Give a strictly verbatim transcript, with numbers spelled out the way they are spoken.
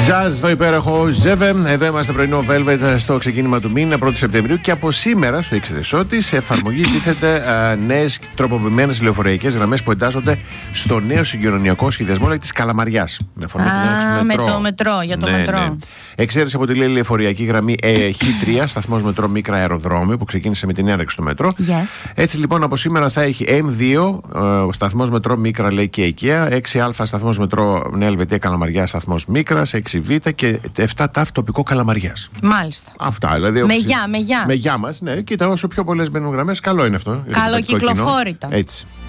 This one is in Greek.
Jazz στο υπέροχο Ζεβε. Εδώ είμαστε πρωινό Velvet στο ξεκίνημα του μήνα, πρώτη Σεπτεμβρίου. Και από σήμερα στο Εξτρεσό τη εφαρμογή τίθεται νέες τροποποιημένες λεωφορειακές γραμμές που εντάσσονται στο νέο συγκοινωνιακό σχεδιασμό τη Καλαμαριάς. Με αφορμή την έναρξη του μετρό. Με το μετρό, για το ναι, μετρό. Ναι. Εξαίρεση αποτελεί η λεωφορειακή γραμμή ε, χ τρία, σταθμός μετρό Μίκρα Αεροδρόμιο, που ξεκίνησε με την έναρξη του μετρό. Yes. Έτσι λοιπόν από σήμερα θα έχει εμ δύο, ε, σταθμός μετρό Μίκρα Λέει και Οικαία, έξι α σταθμός μετρό Νέα Ελβετία Καλαμαριά, σταθμός Μίκρας, έξι β και επτά ταφ τοπικό Καλαμαριάς. Μάλιστα. Αυτά δηλαδή. Με γεια, με γεια. Με γεια μας, ναι. Κοίτα, όσο πιο πολλές μπαίνουν γραμμές, καλό είναι αυτό. Καλοκυκλοφόρητα. Έτσι.